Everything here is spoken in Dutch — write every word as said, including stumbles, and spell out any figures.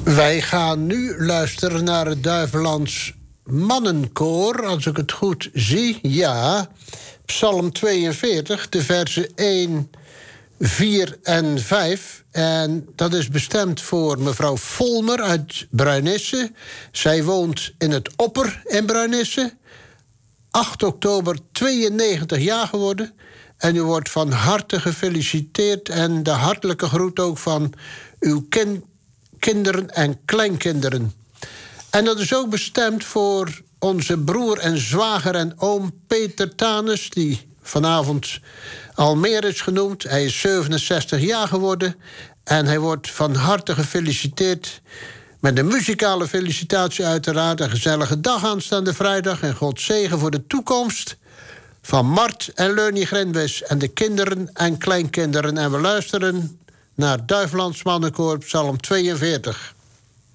Wij gaan nu luisteren naar het Duivelands Mannenkoor, als ik het goed zie. Ja, Psalm tweeënveertig, de versen één, vier en vijf. En dat is bestemd voor mevrouw Volmer uit Bruinisse. Zij woont in het Opper in Bruinisse. acht oktober, tweeënnegentig jaar geworden. En u wordt van harte gefeliciteerd. En de hartelijke groet ook van uw kind, kinderen en kleinkinderen. En dat is ook bestemd voor onze broer en zwager en oom Peter Tanus, die vanavond al meer is genoemd. Hij is zevenenzestig jaar geworden. En hij wordt van harte gefeliciteerd met een muzikale felicitatie uiteraard. Een gezellige dag aanstaande vrijdag. En God zegen voor de toekomst van Mart en Leunie Grenwes en de kinderen en kleinkinderen. En we luisteren naar Duivelands Mannenkoor, Psalm tweeënveertig.